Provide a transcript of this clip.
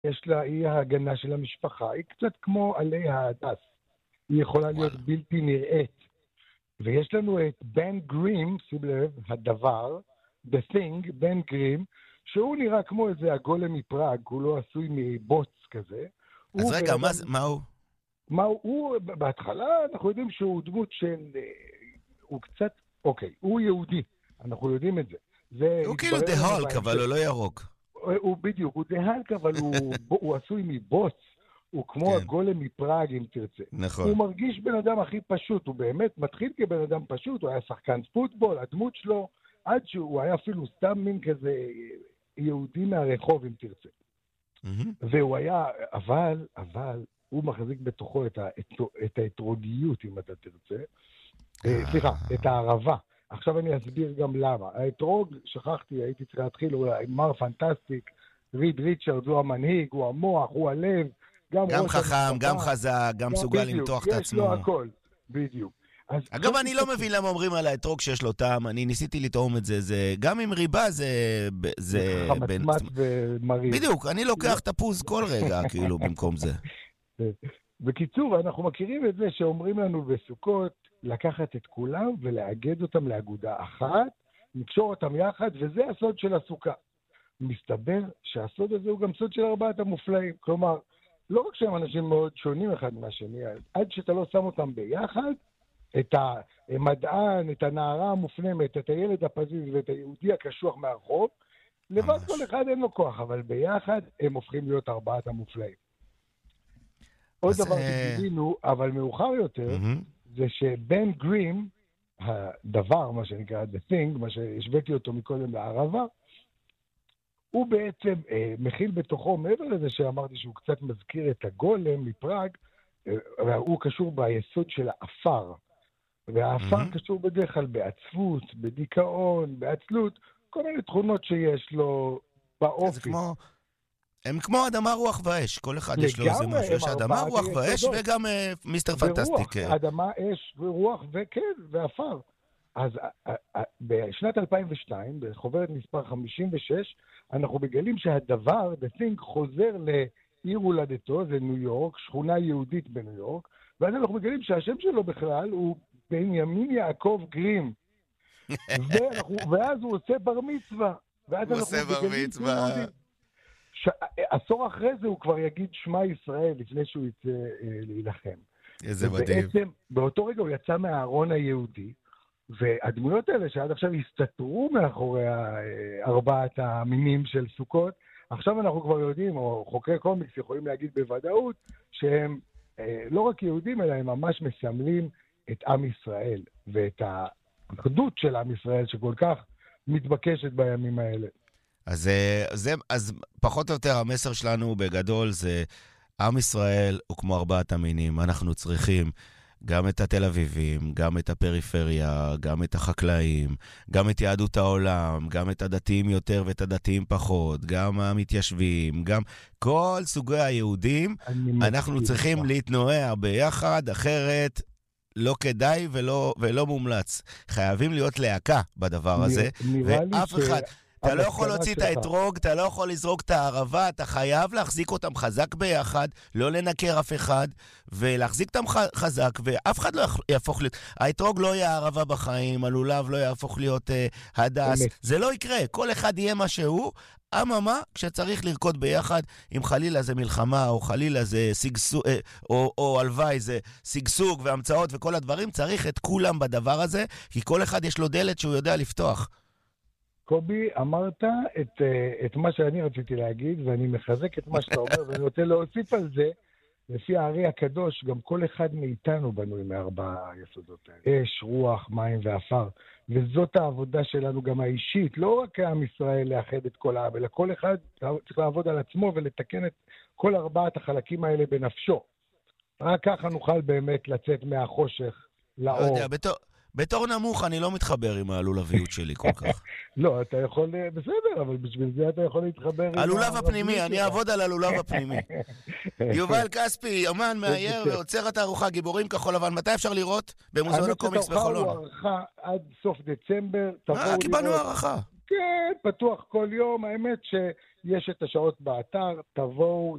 יש לה, היא ההגנה של המשפחה, היא קצת כמו עלי ההדס. היא יכולה להיות בלתי נראית. ויש לנו את בן גרים, שים לב, הדבר, The Thing, בן גרים, שהוא נראה כמו איזה הגולם מפראג, הוא לא עשוי מבוץ כזה. אז רגע, מה הוא? מה הוא? בהתחלה אנחנו יודעים שהוא דמות של... הוא קצת... אוקיי, הוא יהודי, אנחנו יודעים את זה. הוא כאילו דהולק, אבל הוא לא ירוק. הוא בדיוק, הוא דהלק, אבל הוא עשוי מבוץ. הוא כמו הגולם מפראג, אם תרצה. נכון. הוא מרגיש בן אדם הכי פשוט, הוא באמת מתחיל כבן אדם פשוט, הוא היה שחקן פוטבול, הדמות שלו, עד שהוא היה אפילו סתם מין כזה יהודי מהרחוב, אם תרצה. והוא היה, אבל, הוא מחזיק בתוכו את האתרוגיות, אם אתה תרצה. סליחה, את הערבה. עכשיו אני אסביר גם למה. האתרוג, שכחתי, הייתי צריך להתחיל, הוא מר פנטסטיק, ריד ריצ'רד, הוא המנהיג, הוא המוח, הוא הלב, גם חכם, גם חזק, גם מסוגל למתוח את עצמו. יש לו הכל, בדיוק. אגב, אני לא מבין למה אומרים על האתרוג שיש לו טעם, אני ניסיתי לטעום את זה, גם עם ריבה זה... חמצמץ ומריב. בדיוק, אני לוקח תפוז כל רגע, כאילו, במקום זה. בקיצור, אנחנו מכירים את זה שאומרים לנו בסוכות, לקחת את כולם ולאגד אותם לאגודה אחת, לקשור אותם יחד, וזה הסוד של הסוכה. מסתבר שהסוד הזה הוא גם סוד של ארבעת המופלאים. כלומר, לא רק שהם אנשים מאוד שונים אחד מהשני, עד שאתה לא שם אותם ביחד, את המדען, את הנערה המופנמת, את הילד הפזיז ואת היהודי הקשוח מהרחוב, לבד כל אחד אין לו כוח, אבל ביחד הם הופכים להיות ארבעת המופלאים. עוד דבר שגילינו, אבל מאוחר יותר, זה שבן גרים, הדבר, מה שנקרא The Thing, מה שהשוויתי אותו מקודם לערבה, הוא בעצם מכיל בתוכו, מעבר לזה שאמרתי שהוא קצת מזכיר את הגולם מפראג, הוא קשור ביסוד של האפר. והאפר קשור בדרך כלל בעצבות, בדיכאון, בעצלות, כל מיני תכונות שיש לו באופי. הם כמו אדמה, רוח ואש, כל אחד יש לו איזה משהו, יש אדמה, רוח ואש וגם מיסטר פנטסטיק. אדמה, אש ורוח וכן, ואפר. אז בשנת 2002, בחוברת מספר 56, אנחנו מגלים שהדבר, The Thing, חוזר לעיר הולדתו, זה ניו יורק, שכונה יהודית בניו יורק, ואז אנחנו מגלים שהשם שלו בכלל הוא בנימין יעקב גרים. ואז הוא עושה בר מצווה. הוא עושה בר מצווה. עשור אחרי זה הוא כבר יגיד שמע ישראל לפני שהוא יצא להילחם. איזה מדהים. בעצם באותו רגע הוא יצא מהארון היהודי, והדמויות האלה שעד עכשיו הסתתרו מאחורי ארבעת המינים של סוכות, עכשיו אנחנו כבר יודעים, או חוקרי קומיקס יכולים להגיד בוודאות, שהם לא רק יהודים, אלא הם ממש מסמלים את עם ישראל, ואת האחדות של עם ישראל שכל כך מתבקשת בימים האלה. אז פחות או יותר המסר שלנו בגדול זה, עם ישראל הוא כמו ארבעת המינים, אנחנו צריכים גם את התל אביבים, גם את הפריפריה, גם את החקלאים, גם את יהדות העולם, גם את הדתיים יותר ואת הדתיים פחות, גם המתיישבים, גם כל סוגי היהודים, אנחנו צריכים להתנועע ביחד, אחרת לא כדאי ולא מומלץ. חייבים להיות להקה בדבר הזה, ואף אחד... אתה לא יכול להוציא את האתרוג, אתה לא יכול לזרוק את הערבה, אתה חייב להחזיק אותם חזק ביחד, לא לנקר אף אחד, ולהחזיק אותם חזק, ואף אחד לא יהפוך להיות, האתרוג לא יהיה הערבה בחיים, הלולב לא יהפוך להיות הדס, זה לא יקרה, כל אחד יהיה מה שהוא, אממה, כשצריך לרקוד ביחד, אם חלילה זה מלחמה, או חלילה זה סגסוג, או הלוואי זה סגסוג והמצאות וכל הדברים, צריך את כולם בדבר הזה, כי כל אחד יש לו דלת שהוא יודע לפתוח. קובי, אמרת את מה שאני רציתי להגיד, ואני מחזק את מה שאתה אומר, ואני רוצה להוסיף על זה, לפי הארי הקדוש, גם כל אחד מאיתנו בנוי מארבע היסודות האלה. אש, רוח, מים ואפר. וזאת העבודה שלנו גם האישית, לא רק עם ישראל לאחד את כל העם, אלא כל אחד צריך לעבוד על עצמו ולתקן את כל ארבעת החלקים האלה בנפשו. רק ככה נוכל באמת לצאת מהחושך לאור. בתור נמוך אני לא מתחבר עם הלולביות שלי כל כך. לא, אתה יכול, בסדר, אבל בשביל זה אתה יכול להתחבר עם... הלולב הפנימי, אני אעבוד על הלולב הפנימי. יובל כספי, אמן, מאייר ועוצר התערוכה גיבורים כחול לבן. מתי אפשר לראות? במוזיאון הקומיקס בחולון. התערוכה הוא הערכה עד סוף דצמבר. קיבלנו הערכה. כן, פתוח כל יום. האמת יש את השעות באתר, תבואו,